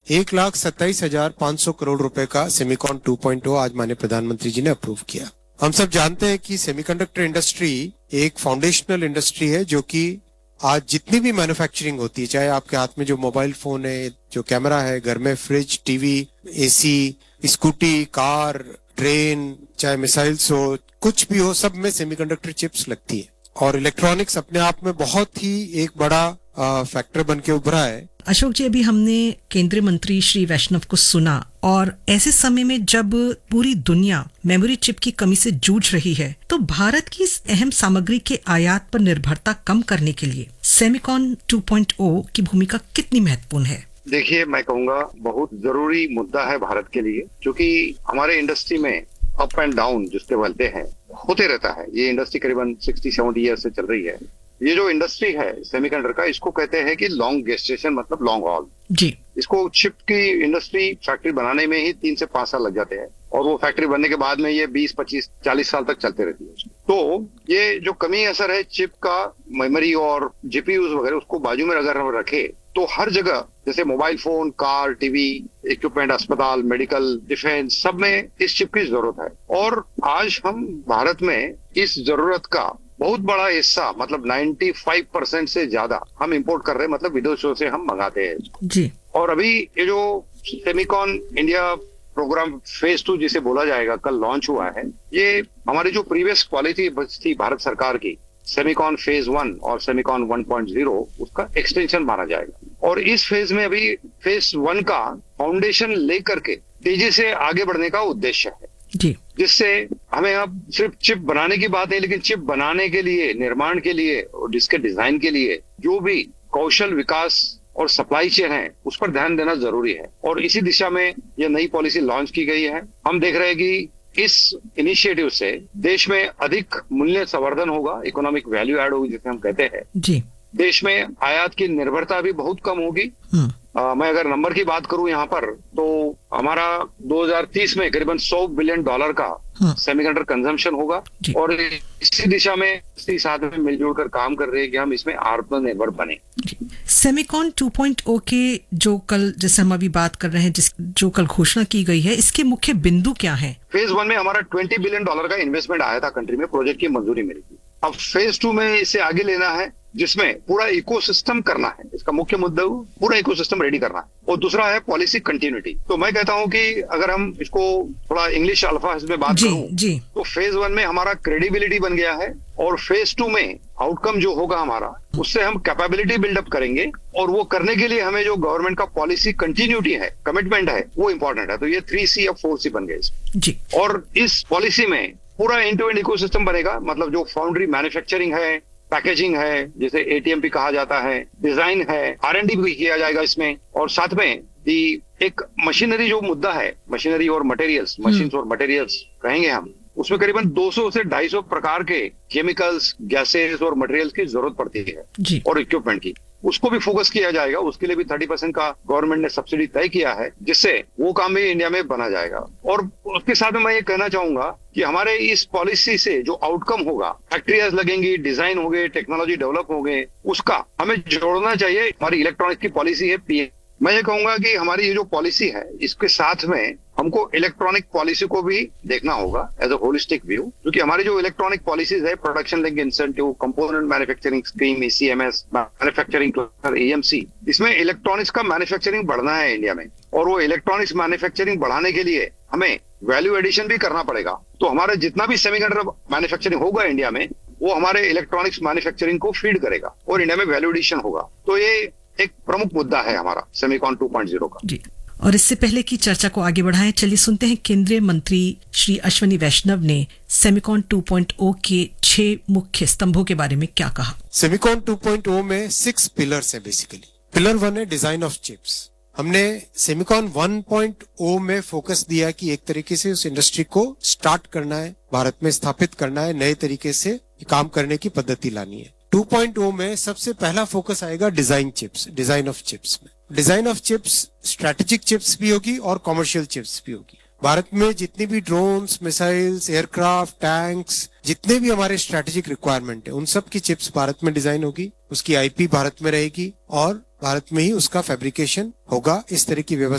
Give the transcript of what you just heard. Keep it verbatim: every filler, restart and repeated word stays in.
एक लाख सत्ताईस हजार पांच सौ करोड़ रुपए का सेमिकॉन टू पॉइंट ओ आज माननीय प्रधानमंत्री जी ने अप्रूव किया। हम सब जानते हैं कि सेमीकंडक्टर इंडस्ट्री एक फाउंडेशनल इंडस्ट्री है जो कि आज जितनी भी मैन्युफैक्चरिंग होती है, चाहे आपके हाथ में जो मोबाइल फोन है, जो कैमरा है, घर में fridge, TV, AC, scooty, car, train, चाहे मिसाइल्स हो, कुछ भी हो, सब में सेमीकंडक्टर चिप्स लगती है। और इलेक्ट्रॉनिक्स अपने आप में बहुत ही एक बड़ा फैक्टर बन के उभरा है। अशोक जी, अभी हमने केंद्रीय मंत्री श्री वैष्णव को सुना और ऐसे समय में जब पूरी दुनिया मेमोरी चिप की कमी से जूझ रही है, तो भारत की इस अहम सामग्री के आयात पर निर्भरता कम करने के लिए सेमिकॉन टू पॉइंट ओ की भूमिका कितनी महत्वपूर्ण है? देखिए, मैं कहूँगा बहुत जरूरी मुद्दा है भारत के लिए, क्योंकि हमारे इंडस्ट्री में अप एंड डाउन जिसके बोलते हैं होते रहता है। ये इंडस्ट्री करीबन सिक्सटी सेवेंटी ईयर से चल रही है। ये जो इंडस्ट्री है सेमीकंडक्टर का, इसको कहते हैं कि लॉन्ग गेस्टेशन, मतलब लॉन्ग हॉल जी। इसको चिप की इंडस्ट्री फैक्ट्री बनाने में ही तीन से पांच साल लग जाते हैं और वो फैक्ट्री बनने के बाद में ये बीस पच्चीस चालीस साल तक चलते रहती है। तो ये जो कमी असर है चिप का, मेमोरी और जीपीयूज वगैरह, उसको बाजू में अगर हम रखे तो हर जगह, जैसे mobile phone, car, TV, equipment, अस्पताल, मेडिकल, डिफेंस, सब में इस चिप की जरूरत है। और आज हम भारत में इस जरूरत का बहुत बड़ा हिस्सा, मतलब पचानवे परसेंट से ज्यादा हम इंपोर्ट कर रहे हैं, मतलब विदेशों से हम मंगाते हैं जी। और अभी ये जो Semicon India programme phase two जिसे बोला जाएगा, कल लॉन्च हुआ है। ये हमारी जो प्रीवियस पॉलिसी थी भारत सरकार की, सेमिकॉन फेज वन और सेमिकॉन वन पॉइंट ज़ीरो, उसका एक्सटेंशन माना जाएगा। और इस फेज में अभी फेज वन का फाउंडेशन लेकर के तेजी से आगे बढ़ने का उद्देश्य है जी, जिससे हमें अब सिर्फ चिप बनाने की बात है, लेकिन चिप बनाने के लिए, निर्माण के लिए और जिसके डिजाइन के लिए जो भी कौशल विकास और सप्लाई चेन है, उस पर ध्यान देना जरूरी है। और इसी दिशा में यह नई पॉलिसी लॉन्च की गई है। हम देख रहे हैं कि इस इनिशिएटिव से देश में अधिक मूल्य संवर्धन होगा, इकोनॉमिक वैल्यू ऐड होगी जिसे हम कहते हैं जी। देश में आयात की निर्भरता भी बहुत कम होगी। आ, मैं अगर नंबर की बात करूं यहाँ पर, तो हमारा दो हज़ार तीस में करीबन सौ बिलियन डॉलर का सेमीकंडक्टर कंजम्पशन होगा और इसी दिशा में साथ में मिलजुल कर काम कर रहे हैं कि हम इसमें आत्मनिर्भर बने। सेमिकॉन टू पॉइंट ओ के जो कल, जैसे हम अभी बात कर रहे हैं, जिस जो कल घोषणा की गई है, इसके मुख्य बिंदु क्या है? फेज वन में हमारा बीस बिलियन डॉलर का इन्वेस्टमेंट आया था कंट्री में, प्रोजेक्ट की मंजूरी मिली थी। अब फेज टू में इसे आगे लेना है, जिसमें पूरा इकोसिस्टम करना है। इसका मुख्य मुद्दा पूरा इकोसिस्टम रेडी करना है। और दूसरा है पॉलिसी कंटिन्यूटी। तो मैं कहता हूं कि अगर हम इसको थोड़ा इंग्लिश अल्फाबेट में बात करूं, तो फेज वन में हमारा क्रेडिबिलिटी बन गया है और फेज टू में आउटकम जो होगा हमारा, उससे हम कैपेबिलिटी बिल्डअप करेंगे। और वो करने के लिए हमें जो गवर्नमेंट का पॉलिसी कंटिन्यूटी है, कमिटमेंट है, वो इंपॉर्टेंट है। तो ये थ्री सी या फोर सी बन गए जी। और इस पॉलिसी में पूरा एंड टू एंड इकोसिस्टम बनेगा, मतलब जो फाउंड्री मैन्युफैक्चरिंग है, पैकेजिंग है, जिसे एटीएम भी कहा जाता है, डिजाइन है, आर एंड डी भी किया जाएगा इसमें। और साथ में दी एक मशीनरी जो मुद्दा है, मशीनरी और मटेरियल्स, मशीन्स और मटेरियल्स कहेंगे हम, उसमें करीबन दो सौ से ढाई सौ प्रकार के केमिकल्स, गैसेस और मटेरियल्स की जरूरत पड़ती है जी। और इक्विपमेंट की, उसको भी फोकस किया जाएगा। उसके लिए भी तीस परसेंट का गवर्नमेंट ने सब्सिडी तय किया है, जिससे वो काम भी इंडिया में बना जाएगा। और उसके साथ में मैं ये कहना चाहूंगा कि हमारे इस पॉलिसी से जो आउटकम होगा, फैक्ट्रियां लगेंगी, डिजाइन होंगे, टेक्नोलॉजी डेवलप होंगे, उसका हमें जोड़ना चाहिए। हमारी इलेक्ट्रॉनिक्स की पॉलिसी है पीए। मैं ये कहूंगा कि हमारी ये जो पॉलिसी है, इसके साथ में हमको इलेक्ट्रॉनिक पॉलिसी को भी देखना होगा एज अ होलिस्टिक व्यू, क्योंकि हमारी जो इलेक्ट्रॉनिक पॉलिसीज है, production link incentive, component manufacturing scheme, ECMS, manufacturing cluster, AMC, इसमें इलेक्ट्रॉनिक्स का मैन्युफैक्चरिंग बढ़ना है इंडिया में। और वो इलेक्ट्रॉनिक्स मैन्युफैक्चरिंग बढ़ाने के लिए हमें वैल्यू एडिशन भी करना पड़ेगा। तो हमारा जितना भी सेमीकंडक्टर मैन्युफैक्चरिंग होगा इंडिया में, वो हमारे इलेक्ट्रॉनिक्स मैन्युफैक्चरिंग को फीड करेगा और इंडिया में वैल्यू एडिशन होगा। तो ये एक प्रमुख मुद्दा है हमारा सेमिकॉन टू पॉइंट ज़ीरो का जी। और इससे पहले की चर्चा को आगे बढ़ाएं, चलिए सुनते हैं केंद्रीय मंत्री श्री अश्वनी वैष्णव ने सेमिकॉन टू पॉइंट ओ के छह मुख्य स्तंभों के बारे में क्या कहा। सेमिकॉन टू पॉइंट ओ में सिक्स पिलर्स है बेसिकली। पिलर वन है डिजाइन ऑफ चिप्स। हमने सेमिकॉन वन पॉइंट ओ में फोकस दिया कि एक तरीके से उस इंडस्ट्री को स्टार्ट करना है, भारत में स्थापित करना है, नए तरीके से काम करने की पद्धति लानी है। टू पॉइंट ओ में सबसे पहला फोकस आएगा design chips, design of chips में। Design of chips strategic chips भी होगी और कॉमर्शियल चिप्स भी होगी। भारत में जितनी भी ड्रोन्स, मिसाइल्स, एयरक्राफ्ट, टैंक्स, जितने भी हमारे स्ट्रेटेजिक रिक्वायरमेंट है, उन सब की चिप्स भारत में डिजाइन होगी, उसकी आईपी भारत में रहेगी और भारत में ही उसका फैब्रिकेशन होगा। इस तरह की व्यवस्था